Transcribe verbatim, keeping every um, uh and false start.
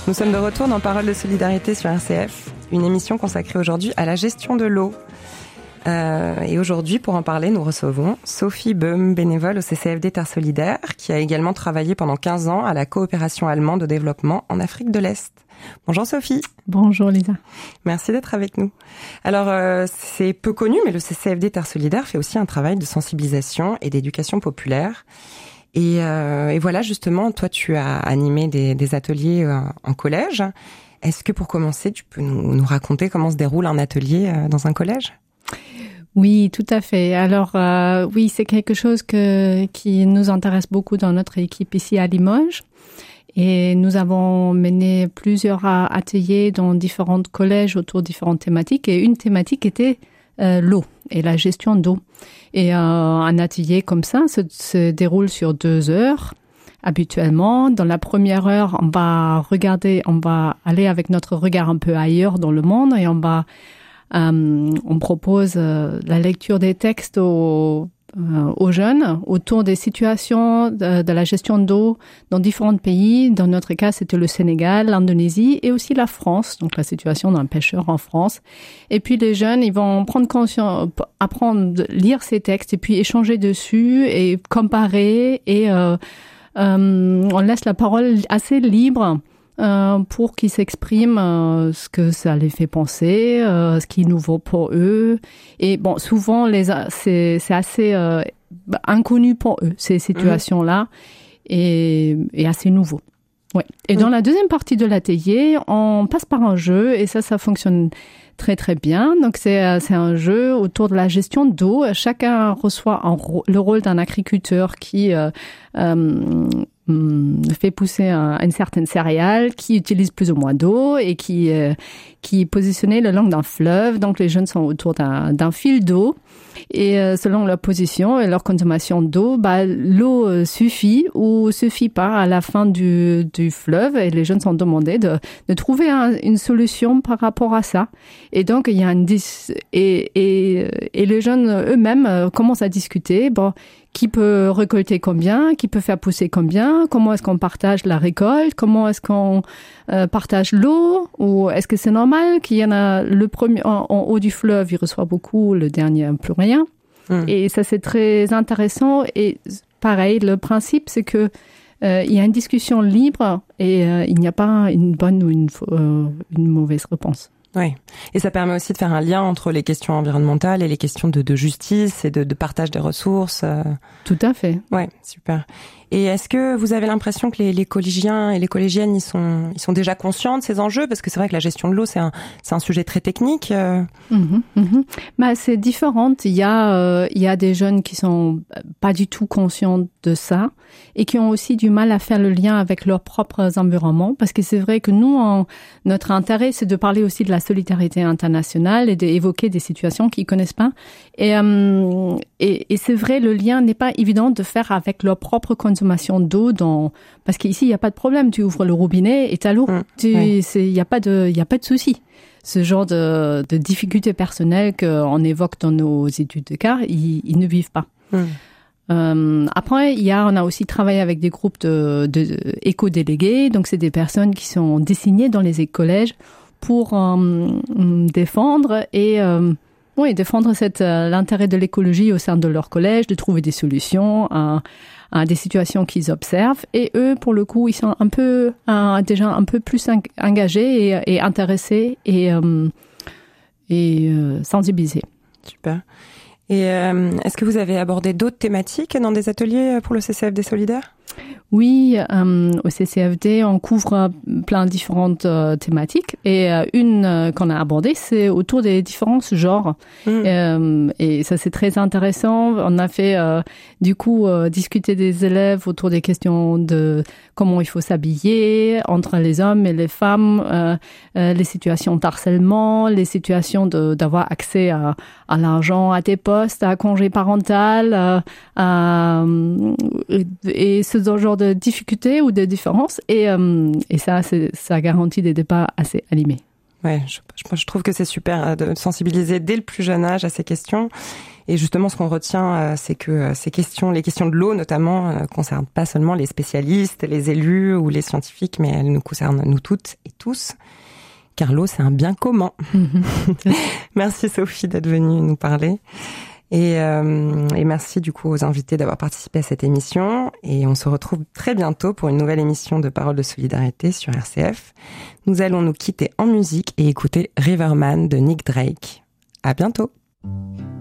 Nous sommes de retour dans Paroles de solidarité sur R C F, une émission consacrée aujourd'hui à la gestion de l'eau. Euh, et aujourd'hui, pour en parler, nous recevons Sophie Böhm, bénévole au C C F D Terre Solidaire, qui a également travaillé pendant quinze ans à la coopération allemande au développement en Afrique de l'Est. Bonjour Sophie. Bonjour Lisa. Merci d'être avec nous. Alors, euh, c'est peu connu, mais le C C F D Terre Solidaire fait aussi un travail de sensibilisation et d'éducation populaire. Et, euh, et voilà, justement, toi, tu as animé des, des ateliers euh, en collège. Est-ce que pour commencer, tu peux nous, nous raconter comment se déroule un atelier euh, dans un collège ? Oui, tout à fait. Alors, euh, oui, c'est quelque chose que, qui nous intéresse beaucoup dans notre équipe ici à Limoges. Et nous avons mené plusieurs ateliers dans différents collèges autour de différentes thématiques. Et une thématique était euh, l'eau et la gestion d'eau. Et euh, un atelier comme ça se, se déroule sur deux heures. Habituellement, dans la première heure, on va regarder, on va aller avec notre regard un peu ailleurs dans le monde et on va, euh, on propose euh, la lecture des textes aux, euh, aux jeunes autour des situations de, de la gestion d'eau dans différents pays. Dans notre cas, c'était le Sénégal, l'Indonésie et aussi la France, donc la situation d'un pêcheur en France. Et puis les jeunes, ils vont prendre conscience, apprendre, lire ces textes et puis échanger dessus et comparer et euh, euh, on laisse la parole assez libre euh, pour qu'ils s'expriment euh, ce que ça les fait penser, euh, ce qui est nouveau pour eux. Et bon, souvent les c'est c'est assez euh, inconnu pour eux ces situations-là et, et assez nouveau. Ouais. Et dans la deuxième partie de l'atelier, on passe par un jeu et ça, ça fonctionne très très bien. Donc c'est c'est un jeu autour de la gestion d'eau. Chacun reçoit un, le rôle d'un agriculteur qui euh, euh, fait pousser un, une certaine céréale, qui utilise plus ou moins d'eau et qui euh, qui est positionné le long d'un fleuve. Donc les jeunes sont autour d'un, d'un fil d'eau. Et euh, selon leur position et leur consommation d'eau, bah, l'eau euh, suffit ou suffit pas à la fin du, du fleuve. Et les jeunes sont demandés de, de trouver un, une solution par rapport à ça. Et donc, il y a une dis- et, et, et les jeunes eux-mêmes euh, commencent à discuter. Bon, qui peut récolter combien, qui peut faire pousser combien, comment est-ce qu'on partage la récolte, comment est-ce qu'on euh, partage l'eau, ou est-ce que c'est normal qu'il y en a le premier en, en haut du fleuve, il reçoit beaucoup, le dernier plus rien. Mmh. Et ça c'est très intéressant. Et pareil, le principe c'est que euh, il y a une discussion libre et euh, il n'y a pas une bonne ou une, euh, une mauvaise réponse. Oui, et ça permet aussi de faire un lien entre les questions environnementales et les questions de, de justice et de, de partage des ressources. Tout à fait. Ouais, super. Et est-ce que vous avez l'impression que les, les collégiens et les collégiennes, ils sont, ils sont déjà conscients de ces enjeux ? Parce que c'est vrai que la gestion de l'eau, c'est un, c'est un sujet très technique. Euh... Mmh, mmh. Bah, c'est différent. Il y a, euh, il y a des jeunes qui sont pas du tout conscients de ça et qui ont aussi du mal à faire le lien avec leurs propres environnements. Parce que c'est vrai que nous, en, notre intérêt, c'est de parler aussi de la solidarité internationale et d'évoquer des situations qu'ils connaissent pas. Et, euh, et, et c'est vrai, le lien n'est pas évident de faire avec leur propre consommation d'eau dans, parce qu'ici, il n'y a pas de problème. Tu ouvres le robinet et t'as l'eau. Mmh, tu, oui. c'est, il n'y a pas de, il n'y a pas de souci. Ce genre de, de difficultés personnelles qu'on évoque dans nos études de cas, ils, ils ne vivent pas. Mmh. Euh, après, il y a, on a aussi travaillé avec des groupes de, de, de éco-délégués. Donc, c'est des personnes qui sont désignées dans les collèges pour euh, défendre et euh, oui, défendre cette, euh, l'intérêt de l'écologie au sein de leur collège, de trouver des solutions à, à des situations qu'ils observent. Et eux, pour le coup, ils sont un peu, euh, déjà un peu plus engagés et, et intéressés et, euh, et euh, sensibilisés. Super. Et euh, est-ce que vous avez abordé d'autres thématiques dans des ateliers pour le C C F D Solidaire ? Oui, euh, au C C F D, on couvre plein de différentes euh, thématiques. Et euh, une euh, qu'on a abordée, c'est autour des différents genres. Mmh. Euh, et ça, c'est très intéressant. On a fait, euh, du coup, euh, discuter des élèves autour des questions de comment il faut s'habiller entre les hommes et les femmes, euh, euh, les situations d'harcèlement, les situations de, d'avoir accès à, à l'argent, à tes postes, à congé parental, euh, à, et ce genre de difficultés ou de différences. Et, euh, et ça, c'est, ça garantit des débats assez animés. Ouais, je, je, je trouve que c'est super de sensibiliser dès le plus jeune âge à ces questions. Et justement, ce qu'on retient, c'est que ces questions, les questions de l'eau notamment, ne concernent pas seulement les spécialistes, les élus ou les scientifiques, mais elles nous concernent nous toutes et tous. Car l'eau, c'est un bien commun. Mm-hmm. Merci Sophie d'être venue nous parler. Et, euh, et merci du coup aux invités d'avoir participé à cette émission. Et on se retrouve très bientôt pour une nouvelle émission de Paroles de Solidarité sur R C F. Nous allons nous quitter en musique et écouter Riverman de Nick Drake. À bientôt.